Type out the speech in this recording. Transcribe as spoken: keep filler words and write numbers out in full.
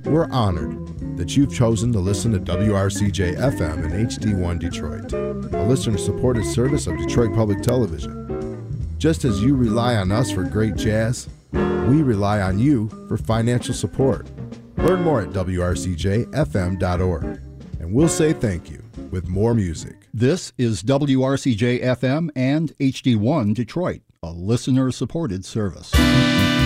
We're honored that you've chosen to listen to W R C J F M and H D one Detroit, a listener-supported service of Detroit Public Television. Just as you rely on us for great jazz, we rely on you for financial support. Learn more at W R C J F M dot org, and we'll say thank you with more music. This is W R C J F M and H D one Detroit, a listener-supported service.